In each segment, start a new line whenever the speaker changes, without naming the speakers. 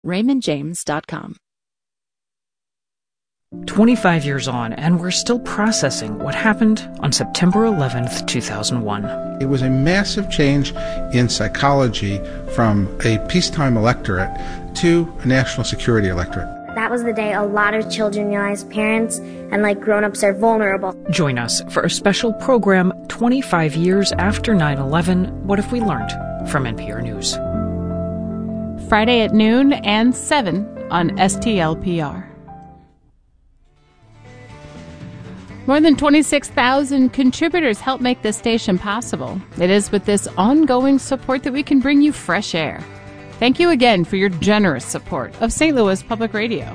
RaymondJames.com.
25 years on, and we're still processing what happened on September 11th, 2001.
It was a massive change in psychology from a peacetime electorate to a national security electorate.
That was the day a lot of children realized parents and grown-ups are vulnerable.
Join us for a special program 25 years after 9/11, What If We Learned? From NPR News.
Friday at noon and 7 on STLPR. More than 26,000 contributors help make this station possible. It is with this ongoing support that we can bring you fresh air. Thank you again for your generous support of St. Louis Public Radio.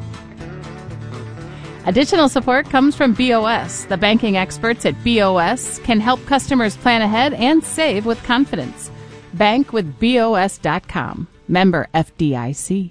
Additional support comes from BOS. The banking experts at BOS can help customers plan ahead and save with confidence. Bankwithbos.com. Member FDIC.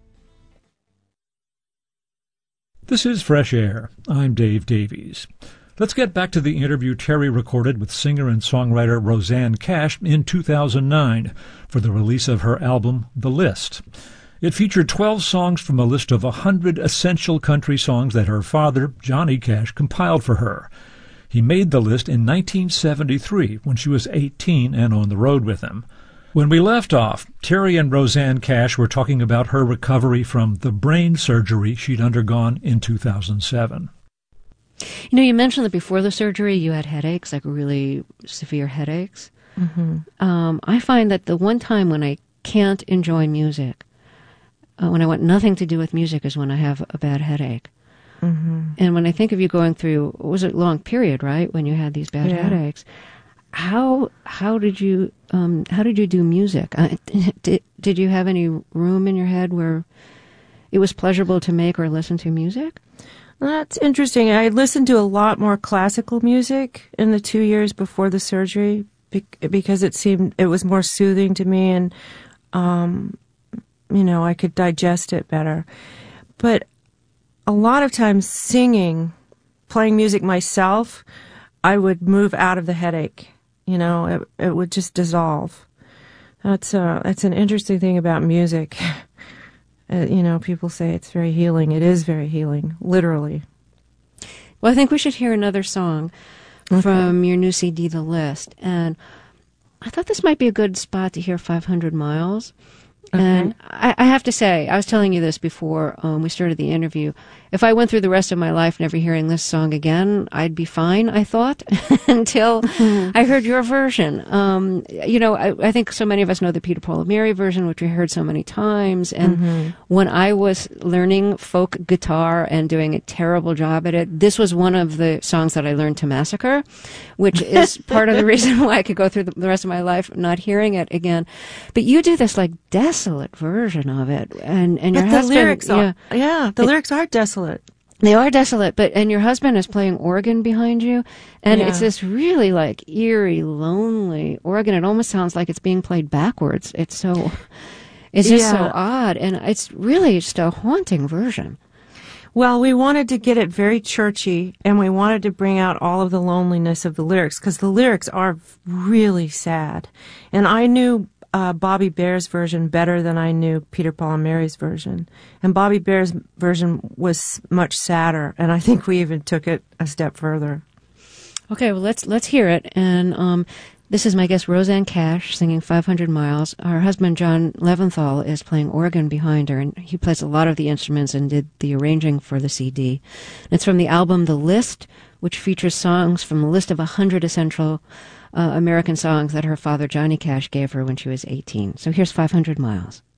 This is Fresh Air. I'm Dave Davies. Let's get back to the interview Terry recorded with singer and songwriter Rosanne Cash in 2009 for the release of her album, The List. It featured 12 songs from a list of 100 essential country songs that her father, Johnny Cash, compiled for her. He made the list in 1973 when she was 18 and on the road with him. When we left off, Terry and Rosanne Cash were talking about her recovery from the brain surgery she'd undergone in 2007.
You mentioned that before the surgery you had headaches, really severe headaches. Mm-hmm. I find that the one time when I can't enjoy music, when I want nothing to do with music, is when I have a bad headache. Mm-hmm. And when I think of you going through, it was a long period, right, when you had these bad headaches. How did you do music? Did you have any room in your head where it was pleasurable to make or listen to music?
That's interesting. I listened to a lot more classical music in the 2 years before the surgery because it was more soothing to me, and I could digest it better. But a lot of times singing, playing music myself, I would move out of the headache. It would just dissolve. That's an interesting thing about music. People say it's very healing. It is very healing, literally.
Well, I think we should hear another song from your new CD, The List. And I thought this might be a good spot to hear 500 Miles. Okay. And I have to say, I was telling you this before we started the interview. If I went through the rest of my life never hearing this song again, I'd be fine, I thought, until I heard your version. I think so many of us know the Peter, Paul, and Mary version, which we heard so many times. And when I was learning folk guitar and doing a terrible job at it, this was one of the songs that I learned to massacre, which is part of the reason why I could go through the rest of my life not hearing it again. But you do this desolate version of it, and your husband.
The lyrics are desolate.
They are desolate, and your husband is playing organ behind you, and it's this really eerie, lonely organ. It almost sounds like it's being played backwards. It's just so odd, and it's really just a haunting version.
Well, we wanted to get it very churchy, and we wanted to bring out all of the loneliness of the lyrics, because the lyrics are really sad. And I knew Bobby Bare's version better than I knew Peter, Paul, and Mary's version. And Bobby Bare's version was much sadder, and I think we even took it a step further.
Okay, well, let's hear it. And this is my guest, Rosanne Cash, singing 500 Miles. Her husband, John Leventhal, is playing organ behind her, and he plays a lot of the instruments and did the arranging for the CD. And it's from the album The List, which features songs from a list of 100 essential American songs that her father, Johnny Cash, gave her when she was 18. So here's 500 Miles.